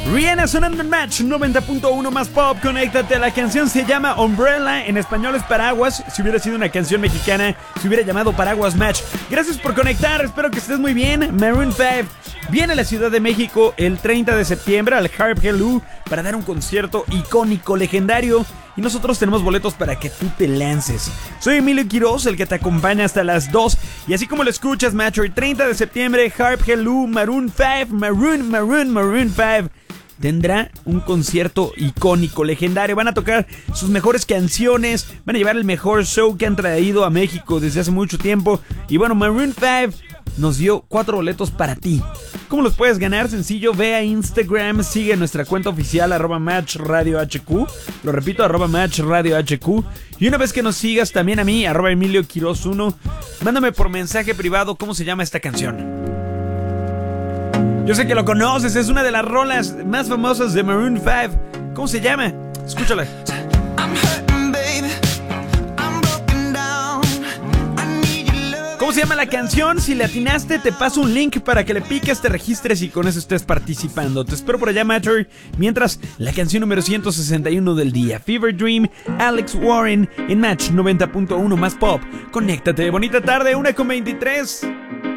Rihanna sonando en Match 90.1 más pop, conéctate. La canción se llama Umbrella, en español es paraguas. Si hubiera sido una canción mexicana, se hubiera llamado Paraguas Match. Gracias por conectar, espero que estés muy bien. Maroon 5 viene a la Ciudad de México el 30 de septiembre al Harp Hello para dar un concierto icónico, legendario. Y nosotros tenemos boletos para que tú te lances. Soy Emilio Quiroz, el que te acompaña hasta las 2. Y así como lo escuchas, macho, el 30 de septiembre, Harp Hello, Maroon 5, Maroon 5. Tendrá un concierto icónico, legendario. Van a tocar sus mejores canciones. Van a llevar el mejor show que han traído a México desde hace mucho tiempo. Y bueno, Maroon 5 nos dio 4 boletos para ti. ¿Cómo los puedes ganar? Sencillo, ve a Instagram, sigue nuestra cuenta oficial @MatchRadioHQ. Lo repito, @MatchRadioHQ. Y una vez que nos sigas también a mí, @Emilio Quiroz 1, mándame por mensaje privado cómo se llama esta canción. Yo sé que lo conoces, es una de las rolas más famosas de Maroon 5. ¿Cómo se llama? Escúchala. ¿Cómo se llama la canción? Si le atinaste, te paso un link para que le piques, te registres y con eso estés participando. Te espero por allá, Matter. Mientras, la canción número 161 del día, Fever Dream, Alex Warren, en Match 90.1 más pop. Conéctate, bonita tarde, 1:23.